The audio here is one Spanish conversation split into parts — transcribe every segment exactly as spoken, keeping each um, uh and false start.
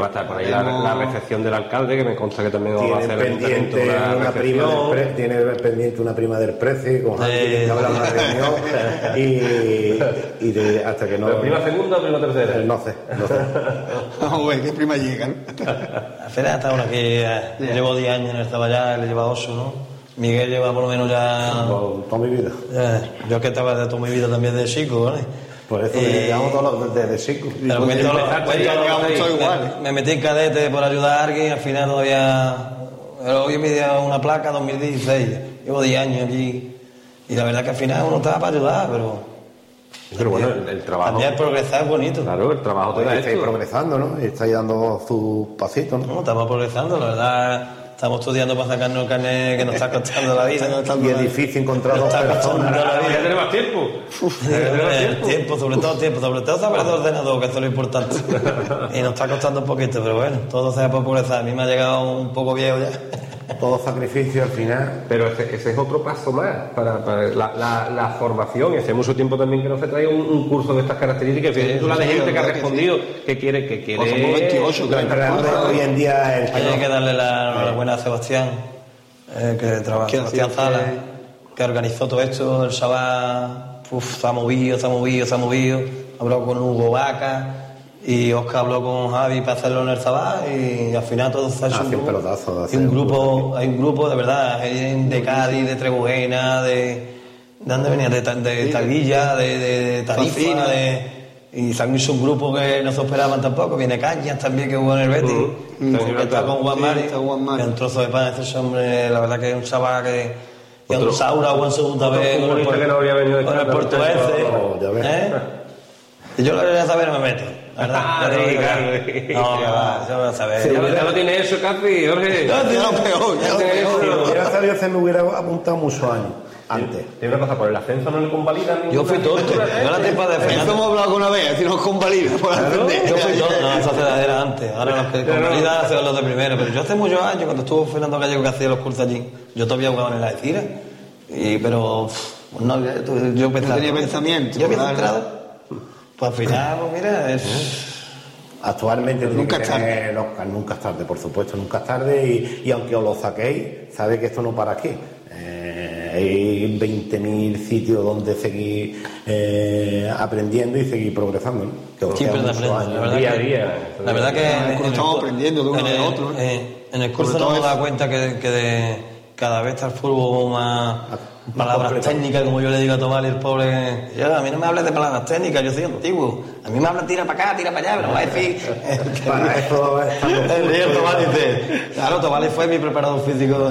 estar por ahí la, la recepción del alcalde, que me consta que también va a hacer pendiente una, una prima del pre, tiene pendiente una prima del precio, con Javi eh. que habrá una reunión y, y de, hasta que no. ¿Pero prima segunda o prima tercera? No sé, no sé. Vamos a ver qué prima llegan. Al final hasta ahora que eh, yeah. llevo diez años, él estaba ya, le lleva ocho, ¿no? Miguel lleva por lo menos ya. Por toda mi vida. Eh, yo que estaba de toda mi vida también de chico, ¿vale? Por eso eh, llevamos todos los desde chico. Pero me, todo, todo igual. Me, me metí en cadete por ayudar a alguien, al final todavía. Hoy me dio una placa dos mil dieciséis. Llevo diez años allí. Y la verdad que al final uno estaba para ayudar, pero. Pero bueno, el, el trabajo. También progresar es bonito. Claro, el trabajo te da Estáis progresando, ¿no? Estáis dando sus pasitos, ¿no? No, estamos progresando, la verdad. Estamos estudiando para sacarnos el carnet que nos está costando la vida. Y es difícil encontrar dos personas. Ya tenemos tiempo. tiempo. tiempo, sobre todo tiempo, sobre todo saber de ordenador, que eso es lo importante. Y nos está costando un poquito, pero bueno, todo sea por progresar. A mí me ha llegado un poco viejo ya. Todo sacrificio al final. Pero ese, ese es otro paso más para, para la, la, la formación. Y hace mucho tiempo también que no se trae un, un curso de estas características. Sí, sí, la de gente que ha respondido, que, sí. que quiere, que quiere. Pues veintiocho, que hoy en día el hay que darle la enhorabuena a Sebastián, eh, que trabaja, Sebastián Zala, que... que organizó todo esto, el Sabá, uf, se ha movido, se ha movido, se ha movido. Habló con Hugo Vaca. Y Oscar habló con Javi para hacerlo en el Zabá y al final todo se ha hecho ah, un grupo, pelotazo, y un grupo hay un grupo de verdad, hay de Cádiz, de Trebujena, de ¿de dónde venía? de, de Taguilla, de, de, de Tarifa, de, y se han hecho un grupo que no se esperaban tampoco. Viene Cañas también, que jugó en el Betis, mm. que mm. está con Juan Mari, sí, que es un trozo de pan ese hombre, la verdad que es un Zabá que y a un Saura jugó en segunda vez con el, que no había venido con el portugués, ¿eh? Y yo lo quería saber, no me meto. ¿Verdad? Ah, sí, claro. No, que va, yo no sabía. Sí, ya, ya lo tiene eso, Capi, Jorge. Ya lo peor, ya lo peor. Si hubiera sabido hacer, me hubiera apuntado muchos años antes. Tiene una cosa, por el ascenso no le convalidan. Yo fui tonto. Yo la tiempa de defender. Eso hemos hablado con una vez, si nos convalidan por ascender. Yo fui tonto. No, esa edad era antes. Ahora los que convalidan hacen los de primero. Pero yo hace muchos años, cuando estuvo Fernando Gallego que hacía los cursos allí, yo todavía jugaba en la Ecira. Y, pero, no, yo pensaba. No tenía pensamiento. Yo había entrado. Pues al final, pues mira, es. Actualmente nunca es tarde. Los, nunca es tarde, por supuesto, nunca es tarde. Y, y aunque os lo saquéis, sabéis que esto no para aquí. Eh, hay veinte mil sitios donde seguir eh, aprendiendo y seguir progresando, ¿no? Que os siempre quedan muchos años, verdad día que, a día. La verdad que en, en estamos el, aprendiendo de uno en de otro. Eh, en el curso nos hemos dado cuenta que, que de, cada vez está el fútbol más. Palabras completo. Técnicas, como yo le digo a Tomás, el pobre. Yo, a mí no me hables de palabras técnicas, yo soy antiguo. A mí me hablan tira para acá, tira para allá, pero no va a decir. Para eso el Tomás dice. Claro, Tomás fue mi preparador físico.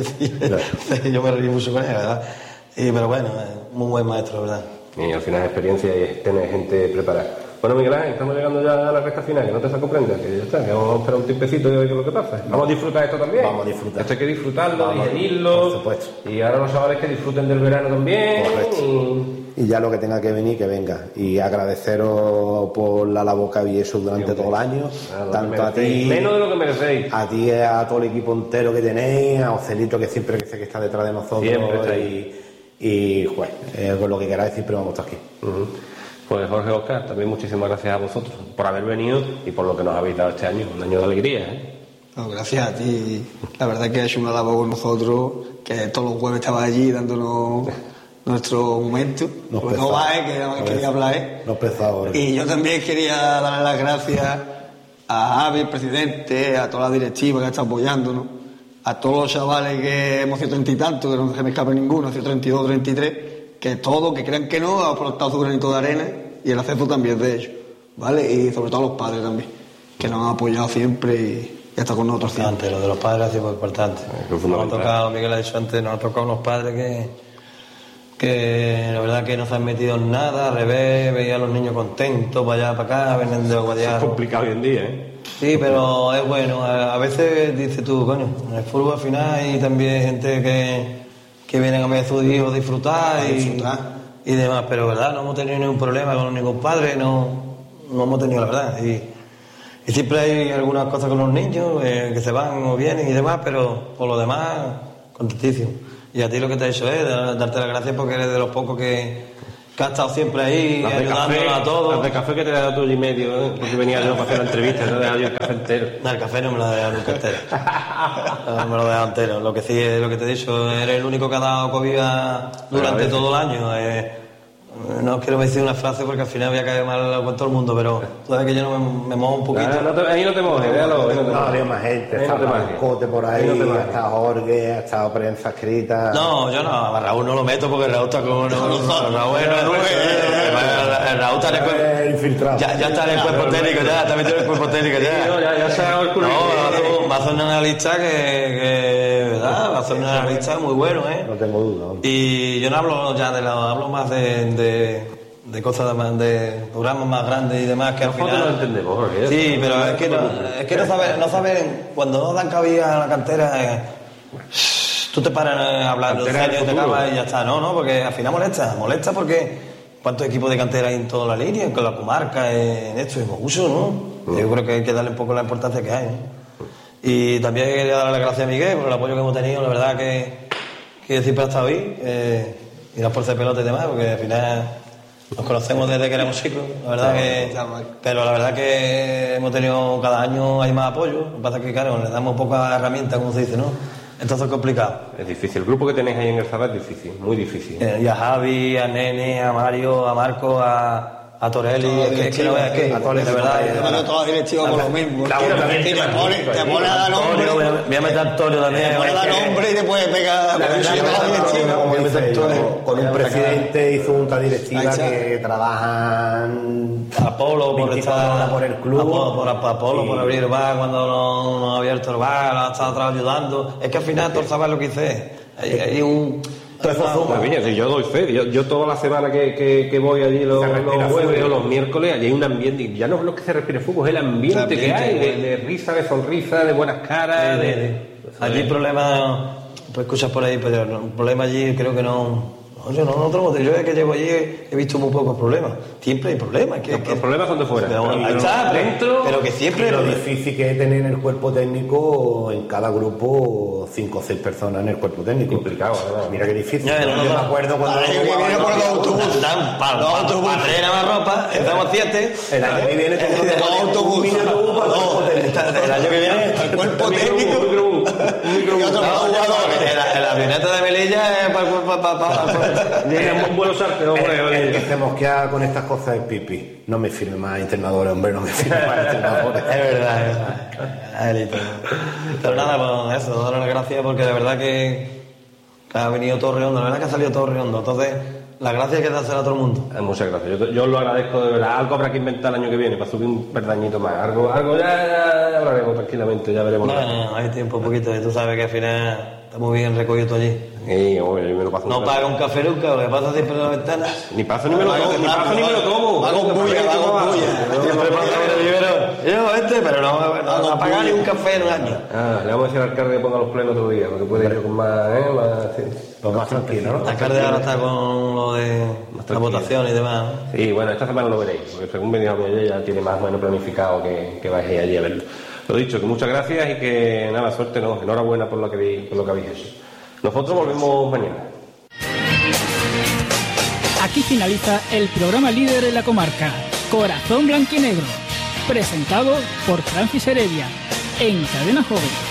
Yo me reí mucho con él, ¿verdad? Y, pero bueno, muy buen maestro, ¿verdad? Y al final, experiencia y tener gente preparada. Bueno, Miguel Ángel, estamos llegando ya a la recta final, que no te saco prenda, que ya está, que vamos a esperar un tiempecito y ver qué es lo que pasa. Vamos a disfrutar esto también. Vamos a disfrutar. Esto hay que disfrutarlo, vamos, digerirlo. Por supuesto. Y ahora los chavales que disfruten del verano también. Correcto. Y... y ya lo que tenga que venir, que venga. Y agradeceros por la labor que habéis hecho durante todo el año. Claro, tanto a ti. Menos de lo que merecéis. A ti, a todo el equipo entero que tenéis, a Ocelito, que siempre que sé que está detrás de nosotros. Siempre está ahí. Y, pues, eh, con lo que queráis, siempre vamos a estar aquí. Uh-huh. Pues Jorge, Oscar, también muchísimas gracias a vosotros por haber venido y por lo que nos habéis dado este año, un año de alegría, ¿eh? No, gracias a ti. La verdad es que has hecho una labor con nosotros, que todos los jueves estabas allí dándonos nuestro momento. No pues no va, ¿eh? Que nada más quería hablar, ¿eh? No pesado, ¿eh? Y yo también quería darle las gracias a Javi, el presidente, a toda la directiva que está apoyándonos, a todos los chavales que hemos sido treinta y tantos, que no se me escape ninguno, ha sido treinta y dos, treinta y tres, que todos, que crean que no, han aportado su granito de arena y el acceso también es de ellos, ¿vale? Y sobre todo los padres también, que nos han apoyado siempre y ya está con nosotros siempre. Lo de los padres ha sido muy importante. Nos ha tocado, Miguel ha dicho antes, nos ha tocado unos padres que, que la verdad que no se han metido en nada, al revés, veía a los niños contentos, para allá, para acá, vendiendo de Guadiaro. Es complicado hoy en día, ¿eh? Sí, pero es bueno. A, a veces dices tú, coño, en el fútbol al final hay también gente que, que vienen a ver a sus hijos disfrutar y, disfrutar y demás, pero verdad, no hemos tenido ningún problema con ningún padre, no, no hemos tenido la verdad. Y, y siempre hay algunas cosas con los niños eh, que se van o vienen y demás, pero por lo demás, contentísimo. Y a ti lo que te he hecho es darte las gracias porque eres de los pocos que, que ha estado siempre ahí ayudándonos a todos. Las de café que te he dado tú y medio, ¿eh? Porque venía yo para hacer la entrevista, no he dejado yo el café entero. No, el café no me lo he dejado nunca entero. No me lo he dejado entero. Lo que sí es lo que te he dicho, eres el único que ha dado cobija durante todo el año. Eh, no quiero decir una frase porque al final voy a caer mal con todo el mundo, pero tú sabes que yo no me, me mojo un poquito. No, no te, ahí no te mojes, déjalo. No, no, había más gente, ha estado Cote por ahí, no ha estado Jorge, ha estado prensa escrita. No, yo no, a Raúl no lo meto porque Raúl está con... No, no, no, Raúl es... Raúl está en el cuerpo... infiltrado. Ya, ya está en el cuerpo técnico, ya, está metido en el cuerpo técnico, ya. No, ya, ya se ha dado el culo. No, va a hacer un analista que, que, ¿verdad? Va a hacer un analista muy bueno, ¿eh? No tengo duda. ¿No? Y yo no hablo ya de lo, hablo más de, de, de cosas más, de programas más grandes y demás que al Nosotros final... lo entendemos, Jorge. Sí, pero es que no, es que no saben, no saben, cuando no dan cabida a la cantera, eh, tú te paras a hablar de años, te acabas y ya está, no, no, porque al final molesta, molesta porque cuántos equipos de cantera hay en toda la línea, con la comarca, en esto, en uso, ¿no? Yo creo que hay que darle un poco la importancia que hay, ¿no? Y también quería darle las gracias a Miguel por el apoyo que hemos tenido, la verdad que, que siempre ha estado ahí, eh, y las fuerzas de pelota y demás, porque al final nos conocemos desde que éramos chicos, la verdad que, pero la verdad que hemos tenido cada año hay más apoyo, lo que pasa es que claro, le damos pocas herramientas, como se dice, ¿no? Entonces es complicado. Es difícil, el grupo que tenéis ahí en el Zaba es difícil, muy difícil. Eh, y a Javi, a Nene, a Mario, a Marco, a... A Torelli, es que, es que no veas que, a Torelli, de verdad. Yo me toda directiva con lo mismo. Claro, Te también, te también, pone, te pone a dar nombre. Voy a meter a Antonio también. Te pone a dar nombre y después pega. Como dice, con un presidente y su junta directiva que trabajan Apolo por estar por el club. Apolo por, Apolo por abrir el bar cuando no, no ha abierto el bar, ha estado atrás ayudando. Es que al final tú sabes lo que hice. Hay, hay un. Todo eso suma. Pues, si yo doy fe, yo, yo toda la semana que, que, que voy allí los, los jueves o los miércoles, allí hay un ambiente, ya no es lo que se respira fútbol, es el ambiente, el ambiente que hay, de, de risa, de sonrisa, de buenas caras. De, de, de, allí problemas, pues escuchas por ahí, pero el problema allí creo que no. No, yo no, no tengo, yo desde que llevo allí he visto muy pocos problemas. Siempre hay problemas. Que, los, que, los problemas son de fuera. Pero, pero, ahí está, dentro, pero que siempre... Lo difícil que es tener en el cuerpo técnico, en cada grupo, cinco o seis personas en el cuerpo técnico. Complicado, ¿verdad? Mira qué difícil. Ya, no, no, yo no. me acuerdo cuando... El año que viene por los autobuses. Para los autobuses. Para traer más ropa, estamos siete. El año que viene tengo que los autobuses. El año que viene el cuerpo técnico. Y otros jugadores. La avioneta de Melilla es para... un vuelo sartre, hombre. El que se mosquea con estas cosas es Pipi. No me firme más entrenadores, hombre, no me firme más entrenadores. Es verdad, es verdad. Pero nada, pues eso, darle las gracias porque de verdad que, que ha venido todo redondo, la verdad que ha salido todo redondo. Entonces, las gracias hay que dársela a todo el mundo. Muchas gracias, yo, yo lo agradezco de verdad. Algo habrá que inventar el año que viene para subir un perdañito más. Algo, algo ya, ya, ya hablaremos tranquilamente, ya veremos. No, no, hay tiempo un poquito y tú sabes que al final está muy bien recogido allí. Sí, hombre, yo me lo paso. No paga un café nunca, lo que pasa siempre en la ventana. Ni paso ni me lo tomo, ni paso ni me lo tomo. Va con bulla, va con bulla. Siempre pasa que yo este, pero no, no, no ha pagado ni un café en un año. Ah, le vamos a decir al alcalde que ponga los plenos otro día, porque puede ir con más, ¿eh? Más, sí. Lo más tranquilo, ¿no? El alcalde ahora está con lo de la votación y demás. Sí, bueno, esta semana lo veréis, porque según me dijo mi ayer ya tiene más o menos planificado que, que vais allí a verlo. Lo dicho, que muchas gracias y que nada, suerte, no, enhorabuena por lo que, por lo que habéis hecho. Nosotros volvemos mañana. Aquí finaliza el programa líder en la comarca, Corazón Blanquinegro, presentado por Francis Heredia, en Cadena Joven.